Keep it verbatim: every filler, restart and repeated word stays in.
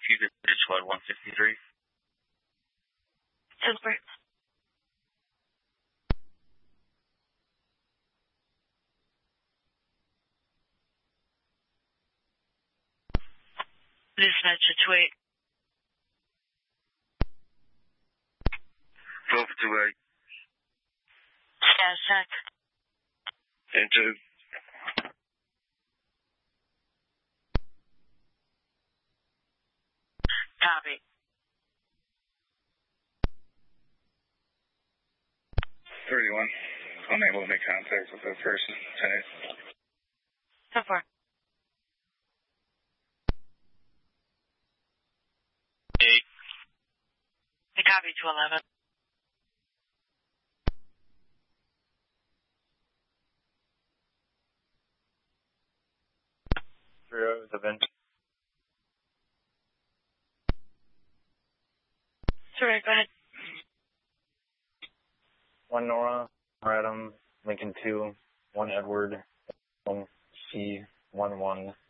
two to squad one fifty-three. Super. Dispatch to two eight. twelve to two eight. Status check. And two. Copy. thirty-one. Unable to make contact with the person. Tenant. ten four. eight. I copy two eleven. Zero, seven. Sorry, go ahead. One Nora, Adam, Lincoln two, one Edward, one C, one one.